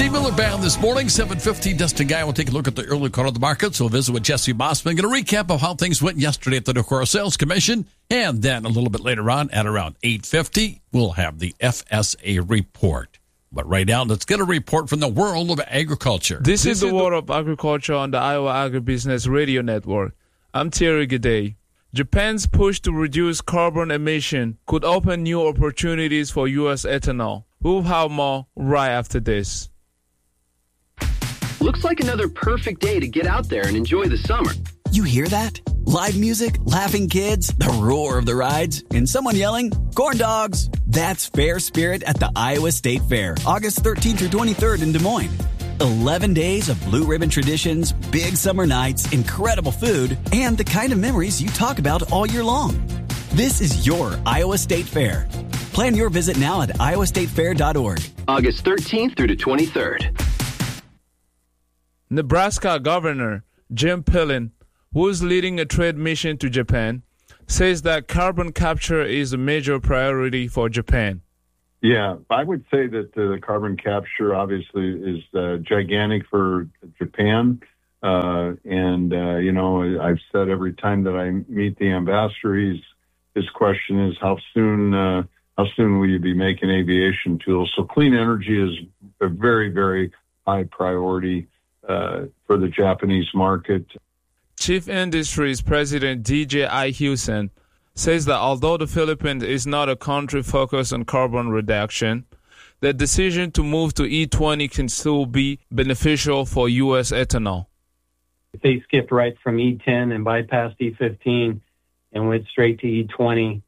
Steve Miller Band this morning, 7:50. Dustin Guy will take a look at the early part of the market. So we'll visit with Jesse Mossman. Get a recap of how things went yesterday at the Decorah Sales Commission. And then a little bit later on, at around 8:50, we'll have the FSA report. But right now, let's get a report from the world of agriculture. This is the World of Agriculture on the Iowa Agribusiness Radio Network. I'm Thierry Gade. Japan's push to reduce carbon emission could open new opportunities for U.S. ethanol. We'll have more right after this. Looks like another perfect day to get out there and enjoy the summer. You hear that? Live music, laughing kids, the roar of the rides, and someone yelling, corn dogs. That's Fair Spirit at the Iowa State Fair, August 13th through 23rd in Des Moines. 11 days of blue ribbon traditions, big summer nights, incredible food, and the kind of memories you talk about all year long. This is your Iowa State Fair. Plan your visit now at iowastatefair.org. August 13th through the 23rd. Nebraska Governor Jim Pillen, who is leading a trade mission to Japan, says that carbon capture is a major priority for Japan. Yeah, I would say that the carbon capture obviously is gigantic for Japan. I've said every time that I meet the ambassador, his question is how soon will you be making aviation tools? So clean energy is a very, very high priority for the Japanese market. Chief Industries President D.J.I. Houston says that although the Philippines is not a country focused on carbon reduction, the decision to move to E20 can still be beneficial for U.S. ethanol. If they skipped right from E10 and bypassed E15 and went straight to E20,